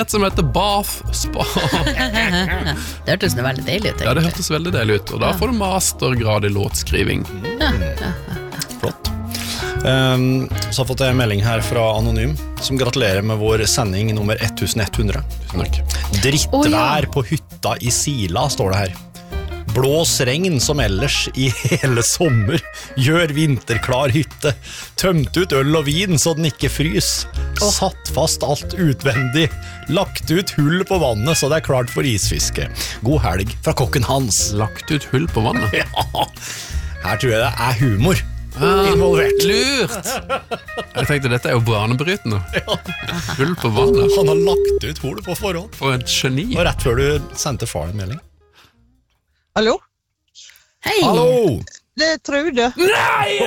Et som heter Bath Spa. Det hørtes veldig deilig ut. Ja, det hørtes veldig deilig ut. Og da får du mastergrad i låtskriving. Flott. Så har fått en melding her fra Anonym, som gratulerer med vår sending nummer 1100. Tusen takk. Drittvær på hytta i Sila, står det her. Blås regn som ellers i hele sommer. Gjør vinterklar hytte. Tømt ut øl og vin så den ikke frys. Satt fast alt utvendig. Lagt ut hull på vannet så det er klart for isfiske. God helg fra kokken Hans. Lagt ut hull på vannet. Ja, her tror jeg det er humor involvert. Lurt! Jeg tenkte, dette er jo banebrytende. Hull på vannet. Han har lagt ut hull på forhånd. For et geni. Og rett før du sendte far en melding. Hallo? Hei! Hallo! Det er Trude. Nei,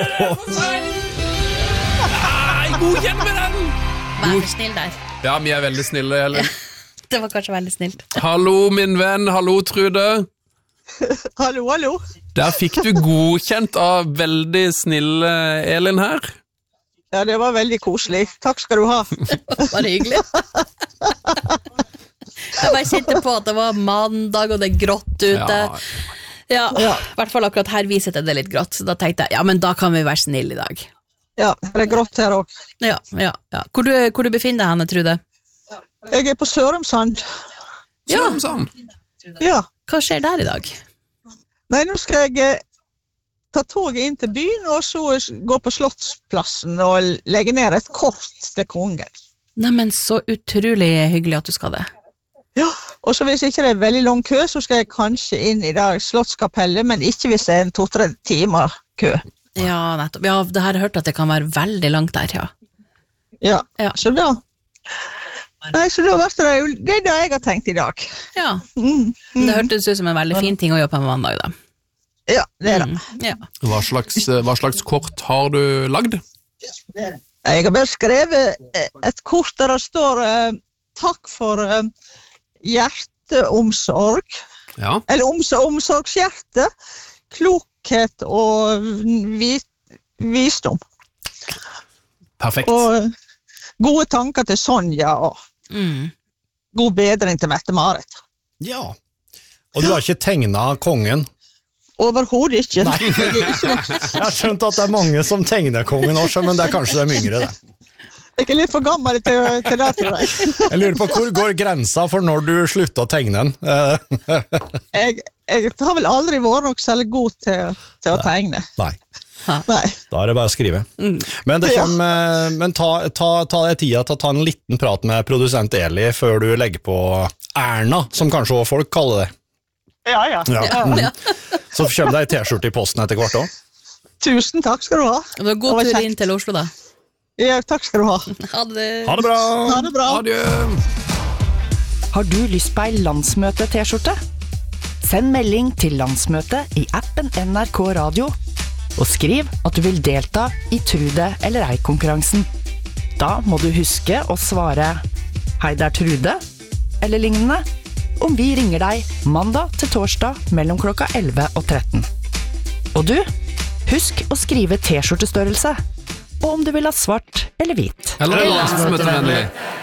godkjenn med den! Vær for snill der. Ja, vi er veldig snille, Elin. Det var kanskje veldig snilt. Hallo, min venn. Hallo, Trude. Hallo, hallo. Der fikk du godkjent av veldig snille Elin her. Ja, det var veldig koselig. Takk skal du ha. Bare hyggelig. Jeg bare kjente på at det var mandag og det er grått ute. Ja, i hvert fall akkurat her viser det litt grått. Så da tenkte jeg, ja, men da kan vi være snille i dag. Ja, det er grått her også. Ja. Hvor du befinner deg henne, Trude? Jeg er på Sørumsand. Sånn. Ja. Hva skjer der i dag? Nei, nå skal jeg ta toget inn til byen, og så gå på Slottsplassen og legge ned et kort til kongen. Nei, men så utrolig hyggelig at du skal det. Ja, og så hvis ikke det er veldig lang kø, så skal jeg kanskje inn i dag Slottskapellet, men ikke hvis det er en 2-3 timer kø. Ja, nettopp. Ja, det har jeg hørt at det kan være veldig langt der, ja. Ja. Så da... Nei, så da vet du, det er det jeg har tenkt i dag. Ja, det hørtes ut som en veldig fin ting å gjøre på en mandag da. Ja, det er det. Ja. Hva slags kort har du lagd? Jeg har bare skrevet et kort der det står takk for hjerteomsorg, eller omsorgshjerte, klokhet og visdom. Perfekt. Og gode tanker til Sonja, og god bedring til Mette-Marit. Ja, og du har ikke tegnet kongen? Overhodet ikke. Nei. Jeg har skjønt at det er mange som tegner kongen også, men det er kanskje de yngre det. Jeg er litt for gammel til det, tror jeg. Jeg lurer på hvor går grensa for når du slutter å tegne den? Jeg har vel aldri vært nok særlig god til å tegne. Nei. Nei. Da er det bare å skrive. Men, ta deg tida til å ta en liten prat med produsent Eli før du legger på Erna, som kanskje også folk kaller det. Ja. Så kommer det en t-skjorte i posten etter hvert også. Tusen takk skal du ha. God tur inn til Oslo da. Ja, takk skal du ha. Ha det. Ha det bra. Ha det bra. Adjø. Har du lyst på ei landsmøte-t-skjorte? Send melding til landsmøtet i appen NRK Radio, og skriv at du vil delta i Trude eller ei-konkurransen. Da må du huske å svare «Hei, det er Trude», eller lignende, om vi ringer deg mandag til torsdag mellom klokka 11 og 13. Og du, husk å skrive t-skjortestørrelse, og om du vil ha svart eller hvit. Eller landsmøtevennlig.